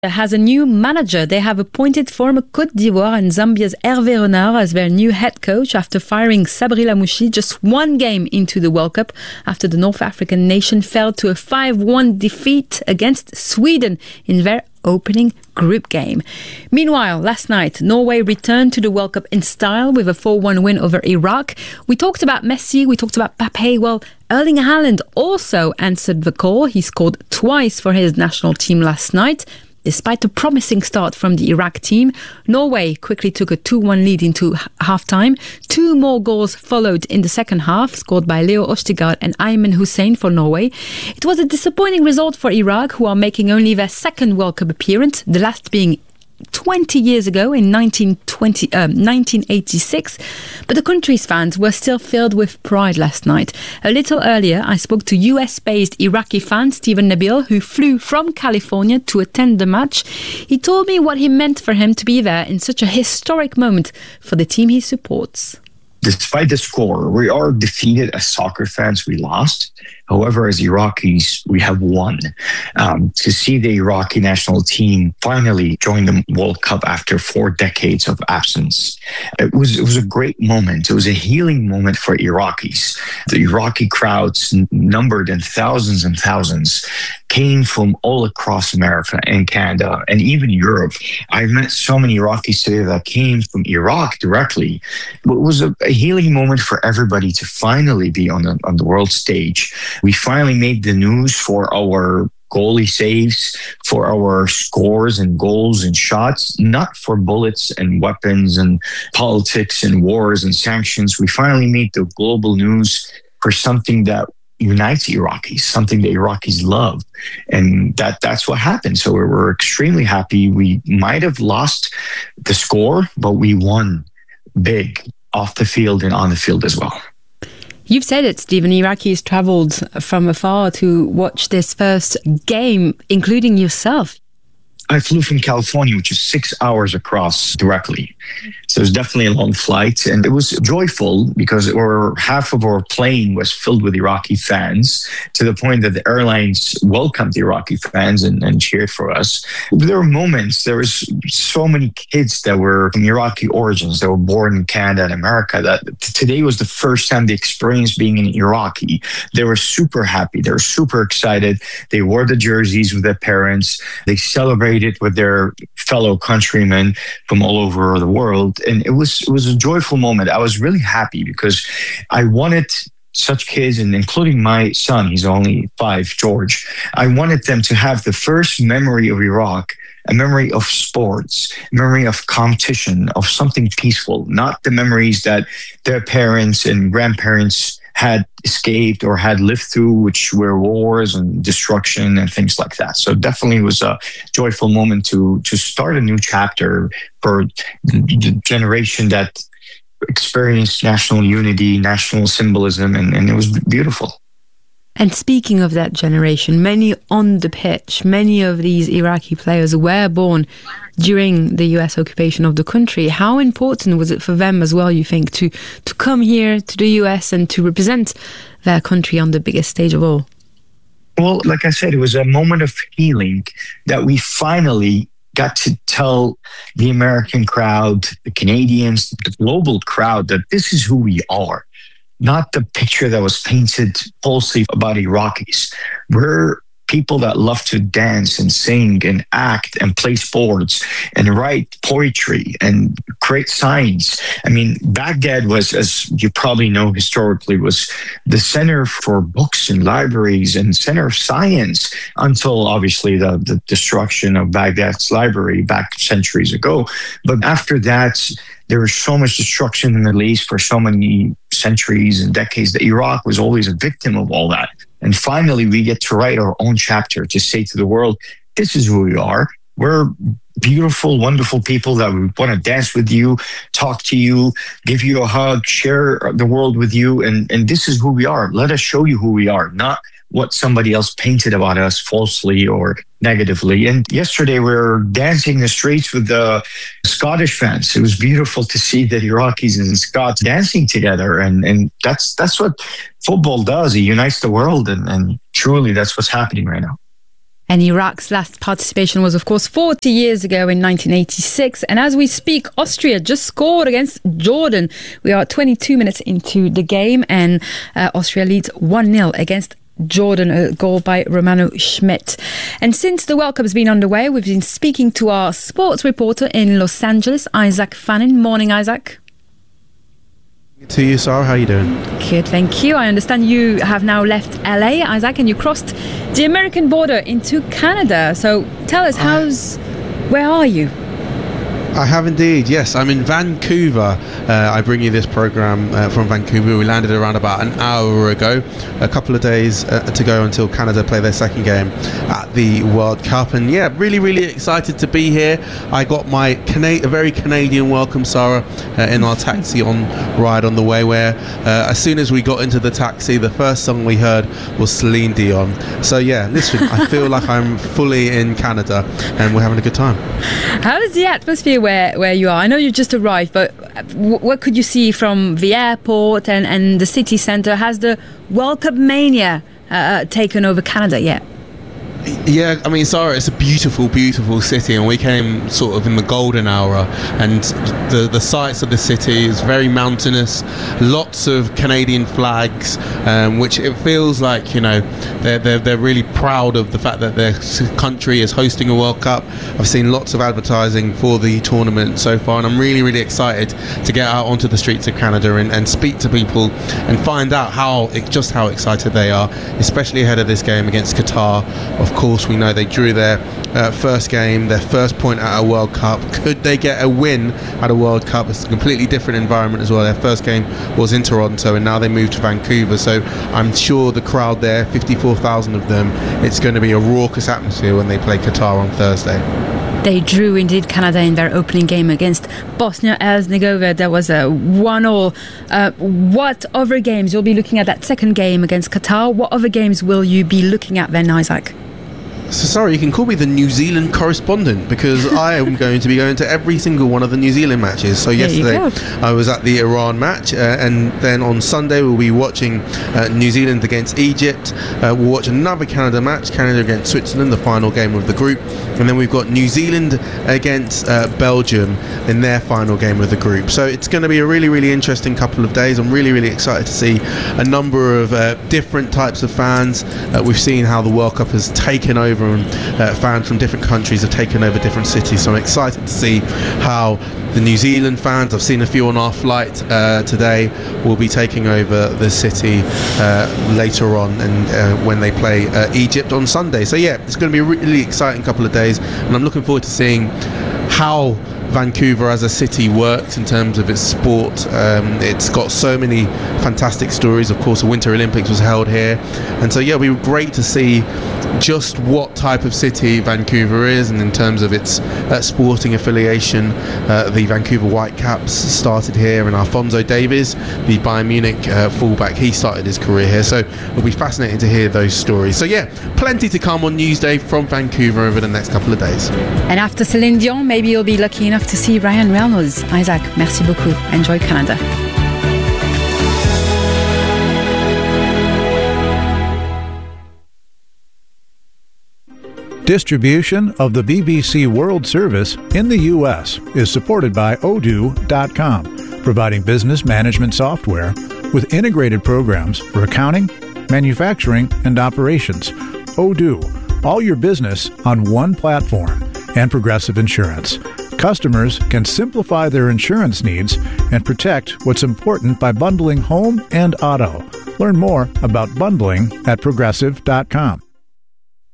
has a new manager. They have appointed former Côte d'Ivoire and Zambia's Hervé Renard as their new head coach after firing Sabri Lamouchi just one game into the World Cup after the North African nation fell to a 5-1 defeat against Sweden in their opening group game. Meanwhile, last night, Norway returned to the World Cup in style with a 4-1 win over Iraq. We talked about Messi, we talked about Mbappé. Well, Erling Haaland also answered the call. He scored twice for his national team last night. Despite a promising start from the Iraq team, Norway quickly took a 2-1 lead into halftime. Two more goals followed in the second half, scored by Leo Østigard and Ayman Hussein for Norway. It was a disappointing result for Iraq, who are making only their second World Cup appearance, the last being 20 years ago in 1986, but the country's fans were still filled with pride last night. A little earlier, I spoke to US-based Iraqi fan Stephen Nabil, who flew from California to attend the match. He told me what it meant for him to be there in such a historic moment for the team he supports. Despite the score, we are defeated as soccer fans. We lost. However, as Iraqis, we have won. To see the Iraqi national team finally join the World Cup after 4 decades of absence, it was a great moment. It was a healing moment for Iraqis. The Iraqi crowds, numbered in thousands and thousands, came from all across America and Canada and even Europe. I've met so many Iraqis today that came from Iraq directly. It was a healing moment for everybody to finally be on the world stage. We finally made the news for our goalie saves, for our scores and goals and shots, not for bullets and weapons and politics and wars and sanctions. We finally made the global news for something that unites Iraqis, something that Iraqis love. And that's what happened. So we're extremely happy. We might have lost the score, but we won big off the field and on the field as well. You've said it, Stephen. Iraqis travelled from afar to watch this first game, including yourself. I flew from California, which is 6 hours across directly. So it was definitely a long flight. And it was joyful because half of our plane was filled with Iraqi fans, to the point that the airlines welcomed the Iraqi fans and cheered for us. There were moments, there was so many kids that were from Iraqi origins that were born in Canada and America, that today was the first time they experienced being an Iraqi. They were super happy. They were super excited. They wore the jerseys with their parents. They celebrated with their fellow countrymen from all over the world. And it was a joyful moment. I was really happy because I wanted such kids, and including my son, he's only 5, George, I wanted them to have the first memory of Iraq, a memory of sports, a memory of competition, of something peaceful, not the memories that their parents and grandparents had escaped or had lived through, which were wars and destruction and things like that. So definitely it was a joyful moment to start a new chapter for the generation that experienced national unity, national symbolism, and it was beautiful. And speaking of that generation, many on the pitch, many of these Iraqi players were born during the US occupation of the country. How important was it for them as well, you think, to come here to the US and to represent their country on the biggest stage of all? Well, like I said, it was a moment of healing that we finally got to tell the American crowd, the Canadians, the global crowd, that this is who we are. Not the picture that was painted falsely about Iraqis. We're people that love to dance and sing and act and play sports and write poetry and create science. I mean, Baghdad was, as you probably know historically, was the center for books and libraries and center of science until obviously the destruction of Baghdad's library back centuries ago. But after that, there was so much destruction in the Middle East for so many centuries and decades that Iraq was always a victim of all that. And finally, we get to write our own chapter to say to the world, this is who we are. We're beautiful, wonderful people that we want to dance with you, talk to you, give you a hug, share the world with you. And this is who we are. Let us show you who we are, not what somebody else painted about us falsely or negatively. And yesterday we were dancing the streets with the Scottish fans. It was beautiful to see the Iraqis and Scots dancing together. And that's what football does. It unites the world. And truly, that's what's happening right now. And Iraq's last participation was, of course, 40 years ago in 1986. And as we speak, Austria just scored against Jordan. We are 22 minutes into the game, and Austria leads 1-0 against Jordan, a goal by Romano Schmidt. And since the World Cup has been underway, we've been speaking to our sports reporter in Los Angeles, Isaac Fannin. Morning, Isaac. To you, Sarah. How are you doing? Good, thank you. I understand you have now left LA, Isaac, and you crossed the American border into Canada. So tell us, where are you? I have indeed, yes. I'm in Vancouver. I bring you this program from Vancouver. We landed around about an hour ago, a couple of days to go until Canada play their second game at the World Cup. And yeah, really, really excited to be here. I got my a very Canadian welcome, Sarah, in our taxi ride on the way, where as soon as we got into the taxi, the first song we heard was Celine Dion. So yeah, listen, I feel like I'm fully in Canada and we're having a good time. How is the atmosphere where you are? I know you just arrived, but what could you see from the airport and the city centre? Has the World Cup mania taken over Canada yet? Yeah, I mean, Sarah, it's a beautiful, beautiful city, and we came sort of in the golden hour, and the sights of the city is very mountainous, lots of Canadian flags, which it feels like, you know, they're really proud of the fact that their country is hosting a World Cup. I've seen lots of advertising for the tournament so far, and I'm really, really excited to get out onto the streets of Canada and speak to people and find out just how excited they are, especially ahead of this game against Qatar. Of course, we know they drew their first game, their first point at a World Cup. Could they get a win at a World Cup? It's a completely different environment as well. Their first game was in Toronto, and now they moved to Vancouver. So I'm sure the crowd there, 54,000 of them, it's going to be a raucous atmosphere when they play Qatar on Thursday. They drew indeed Canada in their opening game against Bosnia-Herzegovina. There was a 1-1. What other games? You'll be looking at that second game against Qatar. What other games will you be looking at then, Isaac? So sorry, you can call me the New Zealand correspondent, because I am going to be going to every single one of the New Zealand matches. So yesterday I was at the Iran match, and then on Sunday we'll be watching New Zealand against Egypt. We'll watch another Canada match, Canada against Switzerland, the final game of the group. And then we've got New Zealand against Belgium in their final game of the group. So it's going to be a really, really interesting couple of days. I'm really, really excited to see a number of different types of fans. We've seen how the World Cup has taken over, and fans from different countries have taken over different cities. So I'm excited to see how the New Zealand fans, I've seen a few on our flight today, will be taking over the city later on, and when they play Egypt on Sunday. So yeah, it's going to be a really exciting couple of days, and I'm looking forward to seeing how Vancouver as a city works in terms of its sport. It's got so many fantastic stories. Of course, the Winter Olympics was held here, and so yeah, it'll be great to see just what type of city Vancouver is, and in terms of its sporting affiliation. The Vancouver Whitecaps started here, and Alphonso Davies, the Bayern Munich fullback, he started his career here, so it'll be fascinating to hear those stories. So yeah, plenty to come on Newsday from Vancouver over the next couple of days. And after Celine Dion, maybe you'll be lucky enough to see Ryan Reynolds. Isaac, merci beaucoup. Enjoy Canada. Distribution of the BBC World Service in the U.S. is supported by Odoo.com, providing business management software with integrated programs for accounting, manufacturing, and operations. Odoo, all your business on one platform, and Progressive Insurance. Customers can simplify their insurance needs and protect what's important by bundling home and auto. Learn more about bundling at Progressive.com.